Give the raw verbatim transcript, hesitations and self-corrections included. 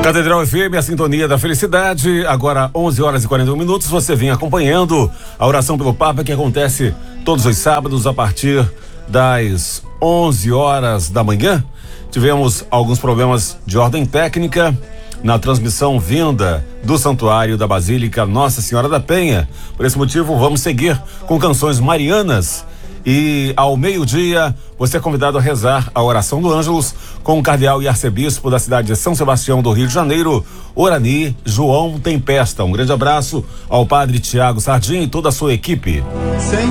Catedral F M, a sintonia da felicidade. Agora onze horas e quarenta e um minutos. Você vem acompanhando a oração pelo Papa, que acontece todos os sábados a partir das onze horas da manhã. Tivemos alguns problemas de ordem técnica na transmissão vinda do Santuário da Basílica Nossa Senhora da Penha. Por esse motivo, vamos seguir com canções marianas. E ao meio-dia, você é convidado a rezar a oração do Ângelus com o cardeal e arcebispo da cidade de São Sebastião do Rio de Janeiro, Orani João Tempesta. Um grande abraço ao padre Tiago Sardinha e toda a sua equipe. Sim.